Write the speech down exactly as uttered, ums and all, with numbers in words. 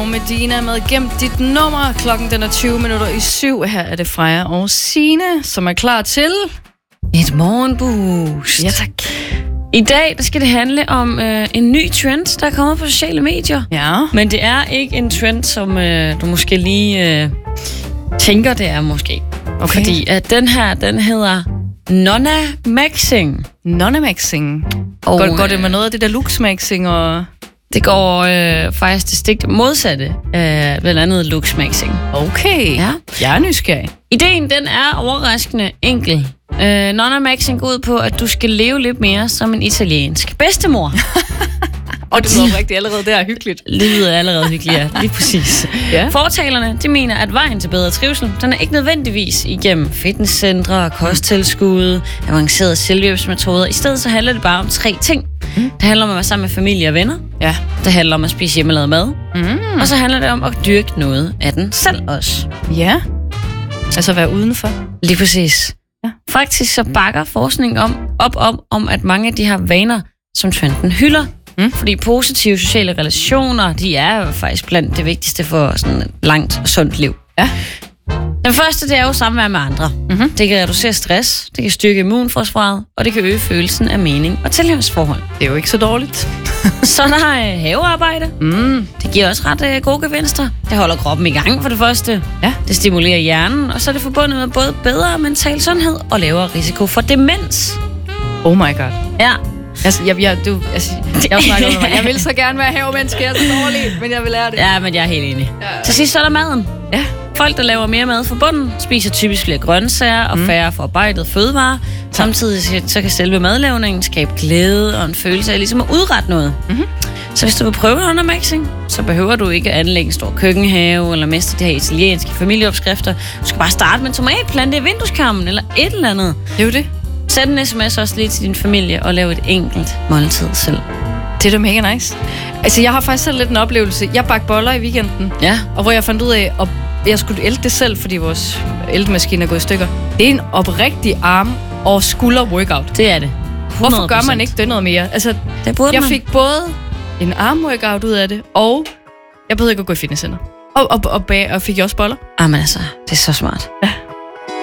Medina med Gem dit nummer. Klokken den er tyve minutter i syv. Her er det Freja og Signe, som er klar til et morgenboost. Ja, tak. I dag der skal det handle om øh, en ny trend, der er kommet på sociale medier. Ja. Men det er ikke en trend, som øh, du måske lige øh, tænker, det er måske. Okay. Fordi at den her, den hedder Nonna-maxing. Nonna-maxing. Og går, går det med noget af det der lux-maxing og... Det går øh, faktisk det stik modsatte af blandt andet lux-maxing. Okay, ja. Jeg er nysgerrig. Ideen, den er overraskende enkel. Øh, Nonna-maxing går ud på, at du skal leve lidt mere som en italiensk bedstemor. Og det lyder rigtig allerede der hyggeligt. Det lyder allerede hyggeligt, ja. Lige præcis. Ja. Fortalerne, de mener, at vejen til bedre trivsel, den er ikke nødvendigvis igennem fitnesscentre, kosttilskud, avancerede selvhjælpsmetoder. I stedet så handler det bare om tre ting. Mm. Det handler om at være sammen med familie og venner. Ja. Det handler om at spise hjemmelavet mad. Mm. Og så handler det om at dyrke noget af den selv også. Ja. Altså være udenfor. Lige præcis. Ja. Faktisk så bakker forskningen om, op om, om, at mange af de her vaner, som trenden hylder, Mm. fordi positive sociale relationer, de er faktisk blandt det vigtigste for sådan et langt og sundt liv. Ja. Den første, det er jo samvær med andre. Mm-hmm. Det kan reducere stress, det kan styrke immunforsvaret, og det kan øge følelsen af mening og tilhørsforhold. Det er jo ikke så dårligt. Så der er havearbejde. Mm. Det giver også ret uh, gode gevinster. Det holder kroppen i gang for det første. Ja. Det stimulerer hjernen, og så er det forbundet med både bedre mental sundhed og lavere risiko for demens. Oh my god. Ja. Altså, jeg, jeg, du, altså, jeg, mig. jeg vil så gerne være havemenneske, jeg er så dårlig, men jeg vil lære det. Ja, men jeg er helt enig. Ja. Til sidst så er der maden. Ja. Folk, der laver mere mad fra bunden, spiser typisk flere grøntsager og mm. færre forarbejdet fødevarer. Samtidig så kan selve madlavningen skabe glæde og en følelse af ligesom at udrette noget. Mm-hmm. Så hvis du vil prøve Nonna-maxing, så behøver du ikke at anlægge en stor køkkenhave eller mestre de her italienske familieopskrifter. Du skal bare starte med en tomatplante i vindueskarmen eller et eller andet. Det er jo det. Send en sms også lige til din familie og lav et enkelt måltid selv. Det er da mega nice. Altså, jeg har faktisk selv lidt en oplevelse. Jeg bagte boller i weekenden, ja. og hvor jeg fandt ud af, at jeg skulle ælte det selv, fordi vores æltemaskine er gået i stykker. Det er en oprigtig arm- og skulder-workout. Det er det. hundrede procent. Hvorfor gør man ikke det noget mere? Altså, det burde jeg man. fik både en arm-workout ud af det, og jeg behøvede ikke at gå i fitnesscenter. Og, og, og, bag, og fik jeg også boller. Jamen altså, det er så smart. Ja.